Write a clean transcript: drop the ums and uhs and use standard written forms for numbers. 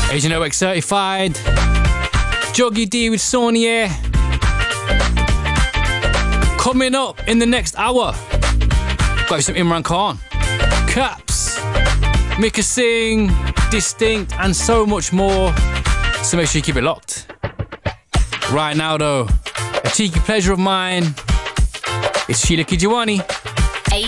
Asian OX certified. Joggy D with Saunier. Coming up in the next hour, got you some Imran Khan, Caps, Mika Singh, Distinct, and so much more. So make sure you keep it locked. Right now though, a cheeky pleasure of mine. It's Sheila Kijiwani.